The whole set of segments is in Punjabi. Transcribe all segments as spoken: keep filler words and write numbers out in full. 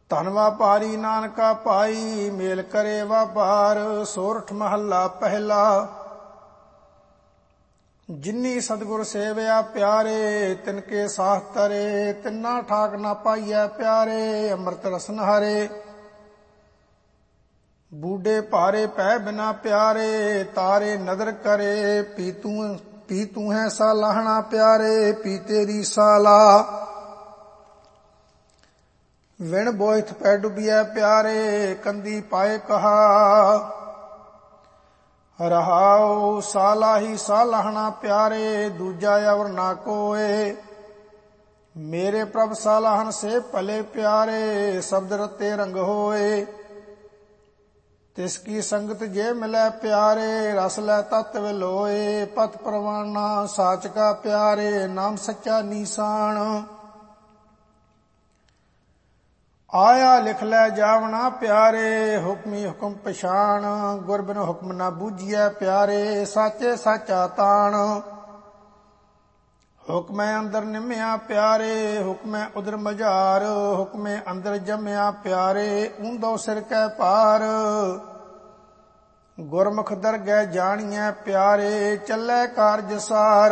ਧਨ ਵਾਪਾਰੀ ਨਾਨਕਾ ਪਾਈ, ਮੇਲ ਕਰੇ ਵਾਪਾਰ। ਸੋਰਠ ਮਹੱਲਾ ਪਹਿਲਾ। ਜਿਨੀ ਸਤਿਗੁਰ ਸੇਵਿਆ ਪਿਆਰੇ, ਤਿਨਕੇ ਸਾਹ ਤਰੇ। ਤਿੰਨਾ ਠਾਕ ਨਾ ਪਾਈਐ ਪਿਆਰੇ, ਅੰਮ੍ਰਿਤ ਰਸਨ ਹਰੇ। ਬੂਢੇ ਭਾਰੇ ਪੈ ਬਿਨਾ ਪਿਆਰੇ, ਤਾਰੇ ਨਦਰ ਕਰੇ। ਪੀ ਤੂੰ ਪੀ ਤੂੰ ਹੈ ਸਾਲਾਹਣਾ ਪਿਆਰੇ, ਪੀ ਤੇਰੀ ਸਾਲਾ। ਵਿਣ ਬੋਇਥ ਪੈ ਡੁੱਬੀਐ ਪਿਆਰੇ, ਕੰਦੀ ਪਾਏ ਕਹਾ। ਰਹਾਉ ਸਾਲਾ ਹੀ ਸਾਲਾਹਣਾ ਪਿਆਰੇ, ਦੂਜਾ ਅਵਰ ਨਾ ਕੋਏ। ਮੇਰੇ ਪ੍ਰਭ ਸਾਲਾਹਨ ਸੇ ਭਲੇ ਪਿਆਰੇ, ਸ਼ਬਦ ਰਤੇ ਰੰਗ ਹੋਏ। ਤਿਸ ਕੀ ਸੰਗਤ ਜੇ ਮਿਲੈ ਪਿਆਰੇ, ਰਸ ਲੈ ਤਤ ਵਿਲੋਏ। ਪਤ ਪ੍ਰਵਾਨਾ ਸਾਚ ਕਾ ਪਿਆਰੇ, ਨਾਮ ਸੱਚਾ ਨੀਸਾਨ। ਆਇਆ ਲਿਖ ਲੈ ਜਾਵਣਾ ਪਿਆਰੇ, ਹੁਕਮੀ ਹੁਕਮ ਪਛਾਣ। ਗੁਰ ਬਿਨ ਹੁਕਮ ਨਾ ਬੂਝੀਐ ਪਿਆਰੇ, ਸਾਚੇ ਸਾਚਾ ਤਾਣ। ਹੁਕਮੈ ਅੰਦਰ ਨਿਮਿਆ ਪਿਆਰੇ, ਹੁਕਮੈ ਉਦਰ ਮਝਾਰ। ਹੁਕਮੈ ਅੰਦਰ ਜੰਮਿਆ ਪਿਆਰੇ, ਊਂਦੋ ਸਿਰ ਕੈ ਭਾਰ। ਗੁਰਮੁਖ ਦਰਗਹਿ ਜਾਣੀਐ ਪਿਆਰੇ, ਚੱਲੈ ਕਾਰਜ ਸਾਰ।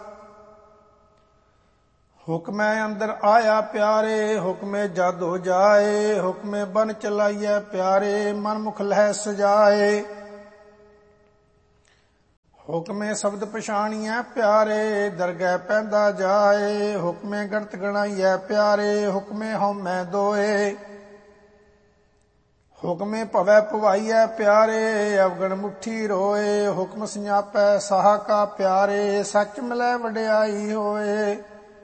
ਹੁਕਮੈ ਅੰਦਰ ਆਇਆ ਪਿਆਰੇ, ਹੁਕਮੇ ਜਦ ਹੋ ਜਾਏ। ਹੁਕਮੇ ਬਨ ਚਲਾਈਐ ਪਿਆਰੇ, ਮਨ ਮੁਖ ਲਹਿ ਸਜਾਏ। ਹੁਕਮੇ ਸ਼ਬਦ ਪਛਾਣੀਐ ਪਿਆਰੇ, ਦਰਗਹਿ ਪੈਂਦਾ ਜਾਏ। ਹੁਕਮੇ ਗਣਤ ਗਣਾਈਐ ਪਿਆਰੇ, ਹੁਕਮੇ ਹਉਮੈ ਦੋਏ। ਹੁਕਮੇ ਭਵੈ ਭਵਾਈਐ ਪਿਆਰੇ, ਅਵਗਣ ਮੁੱਠੀ ਰੋਏ। ਹੁਕਮ ਸੰਜਾਪੈ ਸਾਹ ਕਾ ਪਿਆਰੇ, ਸੱਚ ਮਿਲੈ ਵਡਿਆਈ ਹੋਏ।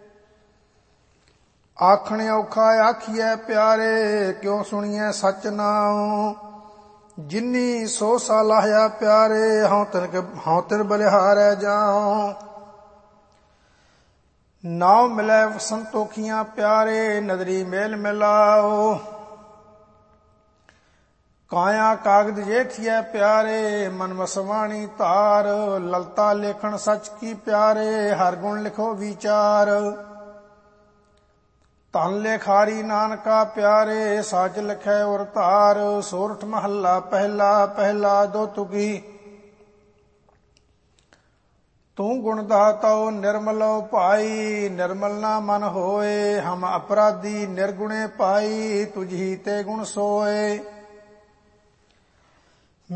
ਆਖਣ ਔਖਾ ਆਖੀਐ ਪਿਆਰੇ, ਕਿਉ ਸੁਣੀਐ ਸਚ ਨਾਉ। ਜਿਨੀ ਸੋ ਸਾਲਾਹਿਆ ਪਿਆਰੇ, ਹਉ ਤਿਨ ਹਉ ਤਿਨ ਬਲਿਹਾਰੈ ਜਾਉ। ਨਾਉ ਮਿਲੈ ਸੰਤੋਖੀਆਂ ਪਿਆਰੇ, ਨਦਰੀ ਮੇਲ ਮਿਲਾਓ। ਕਾਇਆ ਕਾਗਦ ਜੇਠੀਐ ਪਿਆਰੇ, ਮਨ ਵਸਵਾਣੀ ਧਾਰ। ਲਲਤਾ ਲੇਖਣ ਸਚ ਕੀ ਪਿਆਰੇ, ਹਰ ਗੁਣ ਲਿਖੋ ਵਿਚਾਰ। ਧਨ ਲੇਖਾਰੀ ਨਾਨਕਾ ਪਿਆਰੇ, ਸਾਚ ਲਿਖੈ ਉਰ ਧਾਰ। ਸੋਰਠ ਮਹੱਲਾ ਪਹਿਲਾ। ਪਹਿਲਾ ਦੋ ਤੁਕੀ। ਤੂੰ ਗੁਣ ਦਾਤਾਉ ਨਿਰਮਲੋ ਭਾਈ, ਨਿਰਮਲ ਨਾ ਮਨ ਹੋਏ। ਹਮ ਅਪਰਾਧੀ ਨਿਰਗੁਣੇ ਪਾਈ, ਤੁਝੀ ਤੇ ਗੁਣ ਸੋਏ।